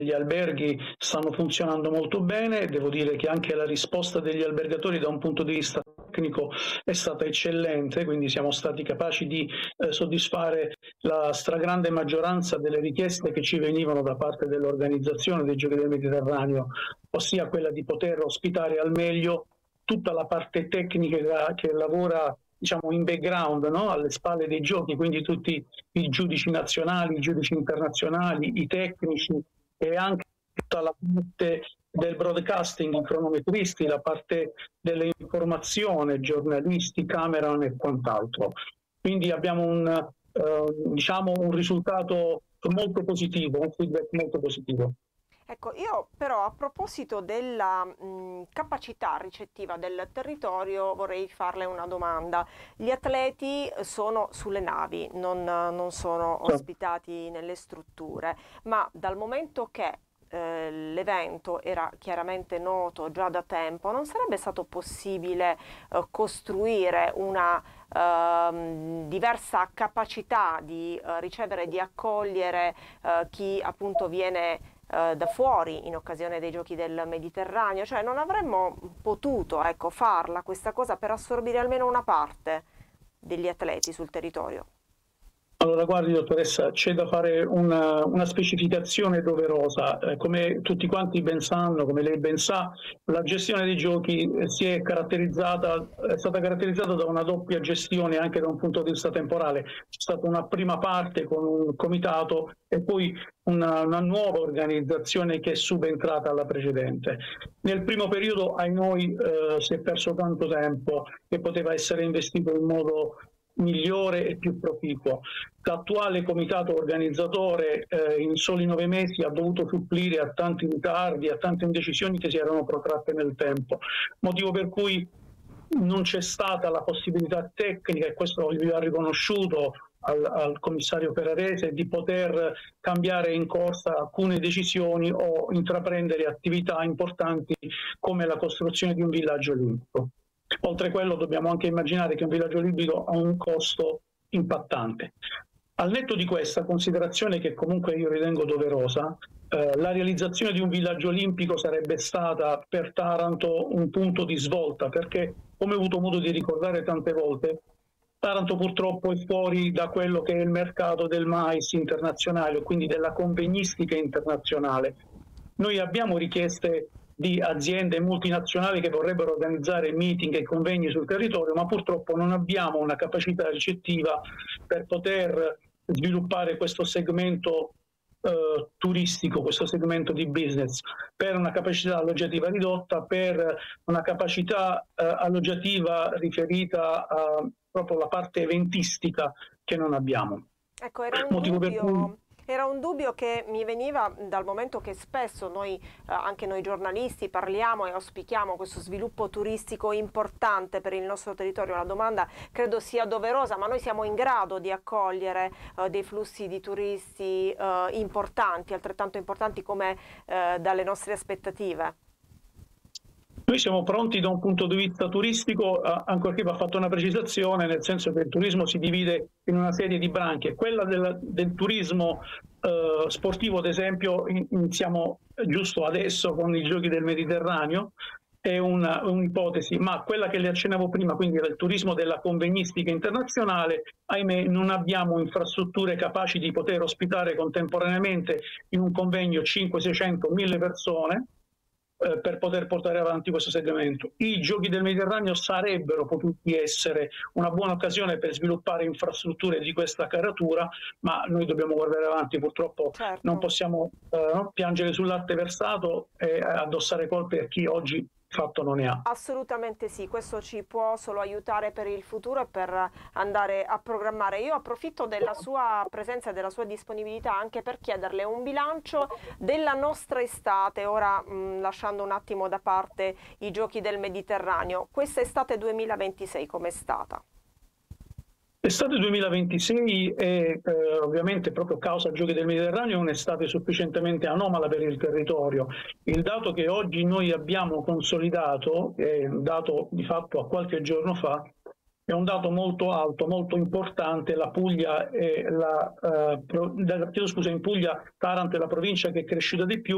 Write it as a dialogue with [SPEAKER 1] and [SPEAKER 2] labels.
[SPEAKER 1] gli alberghi stanno funzionando molto bene, devo dire che anche la risposta degli albergatori da un punto di vista tecnico è stata eccellente, quindi siamo stati capaci di soddisfare la stragrande maggioranza delle richieste che ci venivano da parte dell'organizzazione dei Giochi del Mediterraneo, ossia quella di poter ospitare al meglio tutta la parte tecnica che lavora, diciamo, in background, no? Alle spalle dei giochi, quindi tutti i giudici nazionali, i giudici internazionali, i tecnici, e anche tutta la parte del broadcasting, i cronometristi, la parte dell'informazione, giornalisti, Cameron e quant'altro. Quindi abbiamo diciamo un risultato molto positivo, un feedback molto positivo.
[SPEAKER 2] Ecco, io però a proposito della capacità ricettiva del territorio vorrei farle una domanda. Gli atleti sono sulle navi, non sono ospitati nelle strutture, ma dal momento che l'evento era chiaramente noto già da tempo, non sarebbe stato possibile costruire una diversa capacità di ricevere e di accogliere chi appunto viene da fuori in occasione dei Giochi del Mediterraneo? Cioè non avremmo potuto, ecco, farla questa cosa per assorbire almeno una parte degli atleti sul territorio?
[SPEAKER 1] Allora, guardi, dottoressa, c'è da fare una specificazione doverosa. Come tutti quanti ben sanno, come lei ben sa, la gestione dei giochi è stata caratterizzata da una doppia gestione anche da un punto di vista temporale. C'è stata una prima parte con un comitato e poi una nuova organizzazione che è subentrata alla precedente. Nel primo periodo, ai noi, si è perso tanto tempo che poteva essere investito in modo migliore e più proficuo. L'attuale comitato organizzatore in soli 9 mesi ha dovuto supplire a tanti ritardi, a tante indecisioni che si erano protratte nel tempo, motivo per cui non c'è stata la possibilità tecnica, e questo gli va riconosciuto al commissario Ferrarese, di poter cambiare in corsa alcune decisioni o intraprendere attività importanti come la costruzione di un villaggio olimpico. Oltre a quello dobbiamo anche immaginare che un villaggio olimpico ha un costo impattante. Al netto di questa considerazione, che comunque io ritengo doverosa, la realizzazione di un villaggio olimpico sarebbe stata per Taranto un punto di svolta, perché, come ho avuto modo di ricordare tante volte, Taranto purtroppo è fuori da quello che è il mercato del mais internazionale, quindi della convegnistica internazionale. Noi abbiamo richieste di aziende multinazionali che vorrebbero organizzare meeting e convegni sul territorio, ma purtroppo non abbiamo una capacità ricettiva per poter sviluppare questo segmento turistico, questo segmento di business, per una capacità alloggiativa ridotta, per una capacità alloggiativa riferita a proprio la parte eventistica che non abbiamo.
[SPEAKER 2] Ecco,
[SPEAKER 1] Motivo per cui
[SPEAKER 2] era un dubbio che mi veniva dal momento che spesso noi, anche noi giornalisti, parliamo e auspichiamo questo sviluppo turistico importante per il nostro territorio. La domanda credo sia doverosa, ma noi siamo in grado di accogliere dei flussi di turisti importanti, altrettanto importanti come dalle nostre aspettative?
[SPEAKER 1] noi siamo pronti da un punto di vista turistico, ancorché va fatta una precisazione, nel senso che il turismo si divide in una serie di branche. Quella del turismo sportivo, ad esempio, iniziamo giusto adesso con i Giochi del Mediterraneo, è un'ipotesi, ma quella che le accennavo prima, quindi il turismo della convegnistica internazionale, ahimè non abbiamo infrastrutture capaci di poter ospitare contemporaneamente in un convegno 500, 600, 1000 persone, per poter portare avanti questo segmento. I Giochi del Mediterraneo sarebbero potuti essere una buona occasione per sviluppare infrastrutture di questa caratura, ma noi dobbiamo guardare avanti, purtroppo non
[SPEAKER 2] Certo.
[SPEAKER 1] possiamo piangere sul latte versato e addossare colpe a chi oggi fatto non ne ha.
[SPEAKER 2] Assolutamente sì, questo ci può solo aiutare per il futuro e per andare a programmare. Io approfitto della sua presenza e della sua disponibilità anche per chiederle un bilancio della nostra estate, ora lasciando un attimo da parte i Giochi del Mediterraneo. Questa estate 2026 com'è stata?
[SPEAKER 1] L'estate 2026 è ovviamente, proprio causa Giochi del Mediterraneo, un'estate sufficientemente anomala per il territorio. Il dato che oggi noi abbiamo consolidato, è un dato di fatto a qualche giorno fa, è un dato molto alto, molto importante. La Puglia è chiedo scusa, in Puglia Taranto è la provincia che è cresciuta di più,